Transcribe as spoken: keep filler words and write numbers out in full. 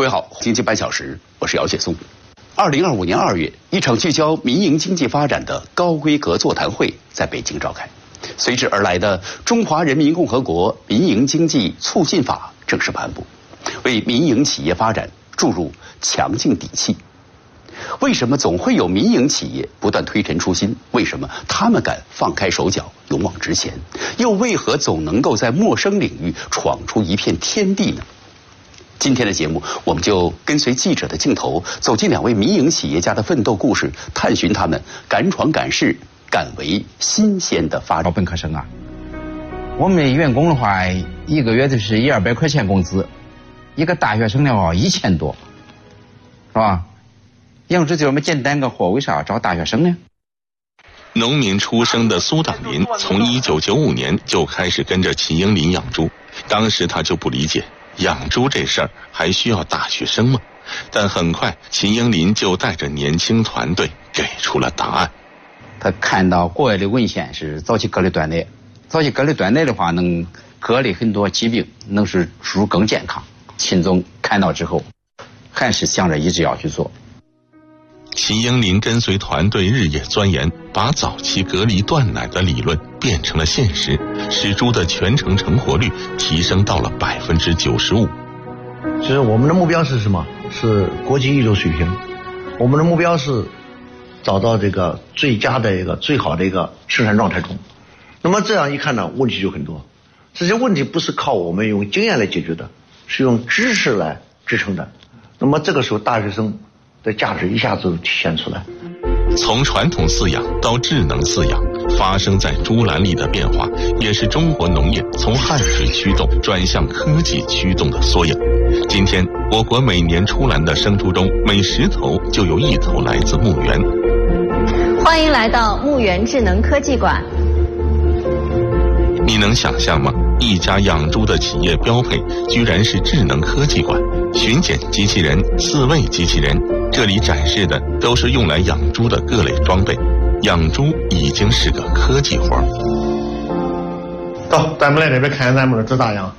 各位好，经济半小时，我是姚解松。二零二五年二月，一场聚焦民营经济发展的高规格座谈会在北京召开，随之而来的《中华人民共和国民营经济促进法》正式颁布，为民营企业发展注入强劲底气。为什么总会有民营企业不断推陈出新？为什么他们敢放开手脚，勇往直前？又为何总能够在陌生领域闯出一片天地呢？今天的节目，我们就跟随记者的镜头，走进两位民营企业家的奋斗故事，探寻他们敢闯敢试、敢为新鲜的发展。 本科生啊，我们员工的话，一个月就是一二百块钱工资，一个大学生的话一千多，是吧？养猪就这么简单个活，为啥找大学生呢？ 农民出生的苏党林，从一九九五年就开始跟着齐英林养猪。当时他就不理解，养猪这事儿还需要大学生吗？但很快，齐英林就带着年轻团队给出了答案。 他看到国外的文献是早期割的断奶，早期割的断奶的话，能割了很多疾病，能使猪更健康。秦总看到之后，还是想着一直要去做。 齐英林跟随团队日夜钻研，把早期隔离断奶的理论变成了现实，使猪的全程成活率提升到了百分之九十五。 其实我们的目标是什么？是国际一流水平。我们的目标是找到这个最佳的一个最好的一个生产状态中。那么这样一看呢，问题就很多。这些问题不是靠我们用经验来解决的，是用知识来支撑的。那么这个时候，大学生的价值一下子体现出来。 从传统饲养到智能饲养，发生在猪栏里的变化，也是中国农业从汗水驱动转向科技驱动的缩影。今天，我国每年出栏的生猪中，每十头就有一头来自牧原。 欢迎来到牧原智能科技馆。 你能想象吗？一家养猪的企业标配居然是智能科技馆，巡检机器人、饲喂机器人，这里展示的都是用来养猪的各类装备。养猪已经是个科技活。 走，咱们来这边看看咱们的猪咋样。